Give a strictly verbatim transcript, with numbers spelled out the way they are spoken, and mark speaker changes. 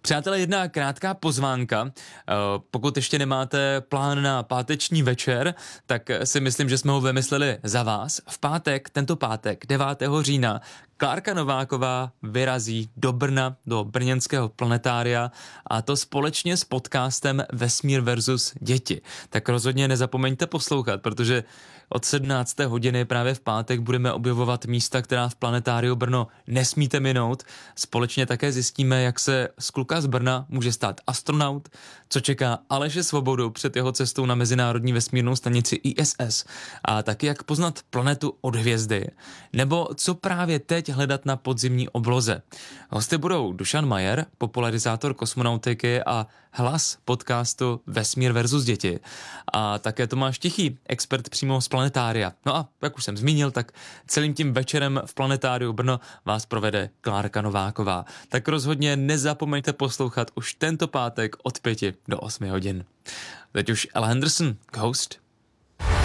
Speaker 1: Přátelé, jedna krátká pozvánka. Pokud ještě nemáte plán na páteční večer, tak si myslím, že jsme ho vymysleli za vás. V pátek, tento pátek, devátého října, Klárka Nováková vyrazí do Brna, do brněnského planetária, a to společně s podcastem Vesmír versus děti. Tak rozhodně nezapomeňte poslouchat, protože od sedmnácté hodiny právě v pátek budeme objevovat místa, která v planetáriu Brno nesmíte minout. Společně také zjistíme, jak se z kluka z Brna může stát astronaut, co čeká Aleše Svobodu před jeho cestou na mezinárodní vesmírnou stanici I S S a taky jak poznat planetu od hvězdy, nebo co právě teď hledat na podzimní obloze. Hosty budou Dušan Majer, popularizátor kosmonautiky a hlas podcastu Vesmír versus děti, a také Tomáš Tichý, expert přímo z planetária. No a jak už jsem zmínil, tak celým tím večerem v planetáriu Brno vás provede Klárka Nováková. Tak rozhodně nezapomeňte poslouchat už tento pátek od pěti do osmi hodin. Teď už Ella Henderson, Ghost.